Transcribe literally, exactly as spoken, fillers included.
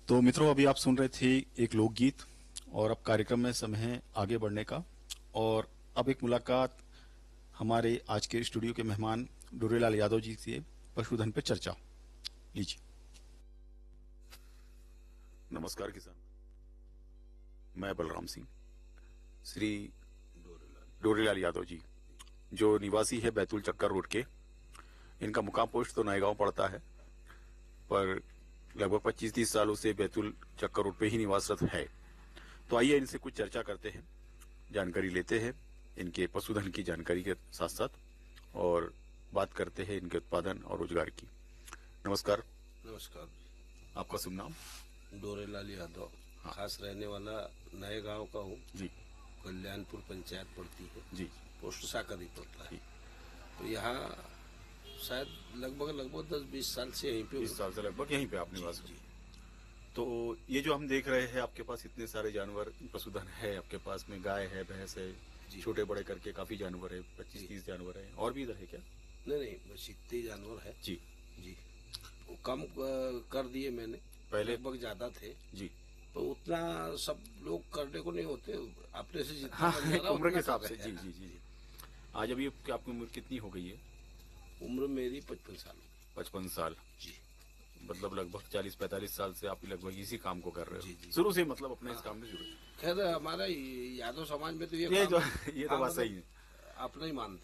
तो मित्रों, अभी आप सुन रहे थे एक लोकगीत और अब कार्यक्रम में समय है आगे बढ़ने का। और अब एक मुलाकात हमारे आज के स्टूडियो के मेहमान डोरेलाल यादव जी से पशुधन पे चर्चा लीजिए। नमस्कार किसान, मैं बलराम सिंह। श्री डोरेलाल यादव जी जो निवासी है बैतूल चक्कर रोड के, इनका मुकाम पोस्ट तो नयगांव पड़ता है, पर लगभग पच्चीस तीस सालों से बैतूल चक्कर रोड पे ही निवासरत है। तो आइए इनसे कुछ चर्चा करते हैं, जानकारी लेते हैं इनके पशुधन की जानकारी के साथ साथ, और बात करते हैं इनके उत्पादन और रोजगार की। नमस्कार। नमस्कार। आपका शुभ नाम? डोरेलाल यादव। हाँ। खास रहने वाला नए गांव का हूँ जी। कल्याणपुर पंचायत पड़ती है जी। पोस्ट साकरी पड़ता जी। है। तो यहाँ शायद लगभग लगभग दस बीस साल से यहीं पे बीस साल से लगभग यहीं पे आप निवास जी, करते हैं। तो ये जो हम देख रहे हैं, आपके पास इतने सारे जानवर पशुधन है, आपके पास में गाय है, भैंस है, छोटे बड़े करके काफी जानवर है, पच्चीस तीस जानवर है, और भी इधर है क्या? नहीं नहीं, बस इतने ही जानवर है जी। जी। वो कम अ, कर दिए मैंने, पहले लगभग ज्यादा थे जी, तो उतना सब लोग करने को नहीं होते, अपने से जितना हाँ, बन जा रहा उम्र के उतना हिसाब कर से। रहे जी हैं। जी जी जी। आज अभी आपकी उम्र कितनी हो गई है? उम्र मेरी पचपन साल। पचपन साल। जी। मतलब लगभग चालीस पैंतालीस साल से आप लगभग इसी काम को कर रहे जी, हो, जी। शुरू से मतलब अपने इस हाँ। काम में जुड़े। खैर हमारा यादव समाज में तो ये ये काम जो ये तो काम बात सही मतलब है। अपना ही मानते